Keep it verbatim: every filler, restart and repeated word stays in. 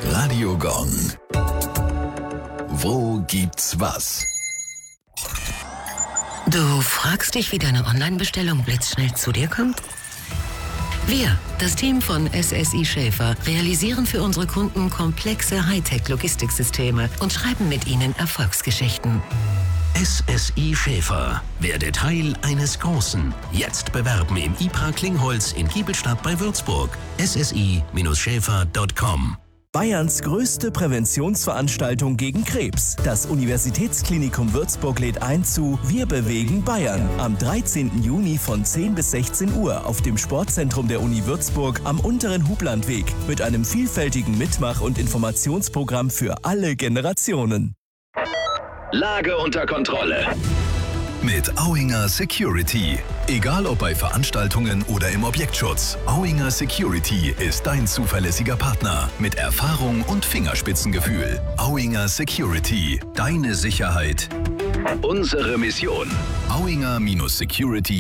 Radio Gong. Wo gibt's was? Du fragst dich, wie deine Online-Bestellung blitzschnell zu dir kommt? Wir, das Team von S S I Schäfer, realisieren für unsere Kunden komplexe Hightech-Logistiksysteme und schreiben mit ihnen Erfolgsgeschichten. S S I Schäfer. Werde Teil eines Großen. Jetzt bewerben im I P R A Klingholz in Giebelstadt bei Würzburg. S S I Schäfer Punkt com. Bayerns größte Präventionsveranstaltung gegen Krebs. Das Universitätsklinikum Würzburg lädt ein zu Wir bewegen Bayern am dreizehnten Juni von zehn bis sechzehn Uhr auf dem Sportzentrum der Uni Würzburg am unteren Hublandweg mit einem vielfältigen Mitmach- und Informationsprogramm für alle Generationen. Lage unter Kontrolle. Mit Auinger Security. Egal ob bei Veranstaltungen oder im Objektschutz, Auinger Security ist dein zuverlässiger Partner mit Erfahrung und Fingerspitzengefühl. Auinger Security. Deine Sicherheit. Unsere Mission. Auinger Security.